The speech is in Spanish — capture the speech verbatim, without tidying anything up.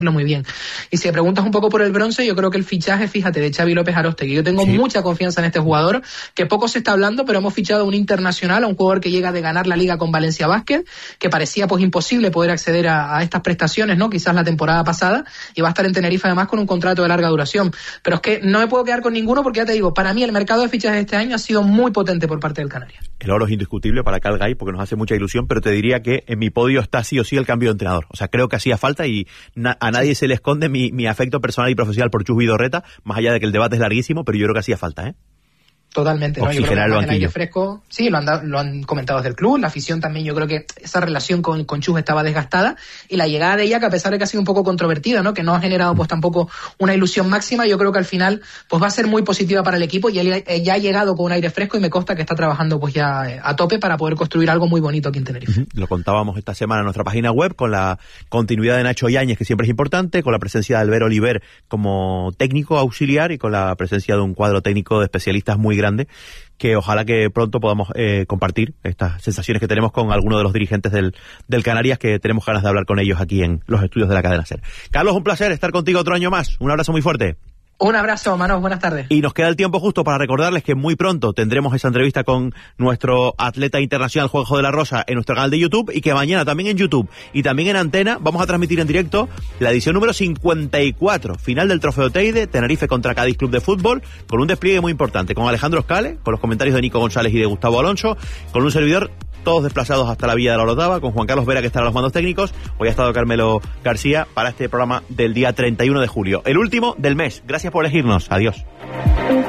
muy bien. Y si me preguntas un poco por el bronce, yo creo que el fichaje, fíjate, de Xavi López Aróstegui, yo tengo sí. mucha confianza en este jugador, que poco se está hablando, pero hemos fichado a un internacional, a un jugador que llega de ganar la Liga con Valencia Basket, que parecía pues imposible poder acceder a, a estas prestaciones, ¿no? Quizás la temporada pasada, y va a estar en Tenerife además con un contrato de larga duración. Pero es que no me puedo quedar con ninguno porque ya te digo, para mí el mercado de fichajes de este año ha sido muy potente por parte del Canarias. El oro es indiscutible para Cal Gay porque nos hace mucha ilusión, pero te diría que en mi podio está sí o sí el cambio de entrenador. O sea, creo que hacía falta y na- a nadie se le esconde mi, mi afecto personal y profesional por Chus Vidorreta, más allá de que el debate es larguísimo, pero yo creo que hacía falta, ¿eh? Totalmente, ¿no? Yo creo que el, el aire fresco, sí, lo han, dado, lo han comentado desde el club, la afición también, yo creo que esa relación con, con Chus estaba desgastada, y la llegada de ella, que a pesar de que ha sido un poco controvertida, ¿no? Que no ha generado pues tampoco una ilusión máxima, yo creo que al final pues va a ser muy positiva para el equipo, y él ya ha llegado con un aire fresco y me consta que está trabajando pues ya a tope para poder construir algo muy bonito aquí en Tenerife. Uh-huh. Lo contábamos esta semana en nuestra página web, con la continuidad de Nacho Yáñez, que siempre es importante, con la presencia de Albert Oliver como técnico auxiliar y con la presencia de un cuadro técnico de especialistas muy grande, que ojalá que pronto podamos eh, compartir estas sensaciones que tenemos con algunos de los dirigentes del, del Canarias, que tenemos ganas de hablar con ellos aquí en los estudios de la cadena SER. Carlos, un placer estar contigo otro año más. Un abrazo muy fuerte. Un abrazo, Manos, buenas tardes. Y nos queda el tiempo justo para recordarles que muy pronto tendremos esa entrevista con nuestro atleta internacional Juanjo de la Rosa en nuestro canal de YouTube, y que mañana también en YouTube y también en Antena vamos a transmitir en directo la edición número cincuenta y cuatro, final del Trofeo Teide, Tenerife contra Cádiz Club de Fútbol, con un despliegue muy importante, con Alejandro Escale, con los comentarios de Nico González y de Gustavo Alonso, con un servidor, todos desplazados hasta la Villa de la Orotava, con Juan Carlos Vera, que está en los mandos técnicos. Hoy ha estado Carmelo García para este programa del día treinta y uno de julio, el último del mes. Gracias por elegirnos. Adiós.